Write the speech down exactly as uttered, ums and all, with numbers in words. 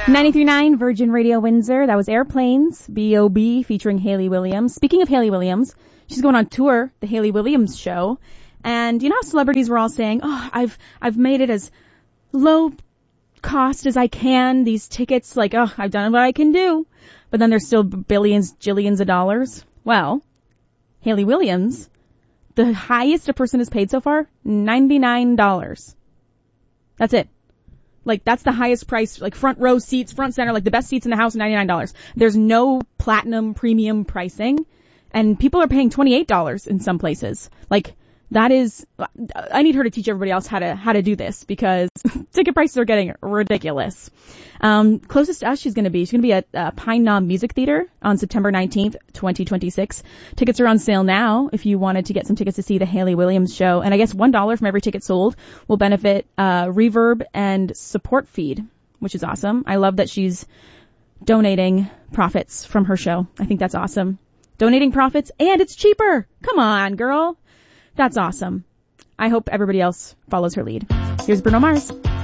ninety-three point nine Virgin Radio Windsor. That was Airplanes, B O B, featuring Hayley Williams. Speaking of Hayley Williams, she's going on tour, the Hayley Williams Show. And you know how celebrities were all saying, oh, I've, I've made it as low cost as I can. These tickets, like, oh, I've done what I can do. But then there's still billions, jillions of dollars. Well, Hayley Williams, the highest a person has paid so far, ninety-nine dollars. That's it. Like, that's the highest price, like front row seats, front center, like the best seats in the house, ninety-nine dollars. There's no platinum premium pricing, and people are paying twenty-eight dollars in some places. Like, that is, I need her to teach everybody else how to, how to do this, because ticket prices are getting ridiculous. Um, closest to us she's gonna be, she's gonna be at uh, Pine Knob Music Theater on September nineteenth, twenty twenty-six. Tickets are on sale now if you wanted to get some tickets to see the Hayley Williams Show. And I guess one dollar from every ticket sold will benefit, uh, Reverb and Support Feed, which is awesome. I love that she's donating profits from her show. I think that's awesome. Donating profits, and it's cheaper. Come on, girl. That's awesome. I hope everybody else follows her lead. Here's Bruno Mars.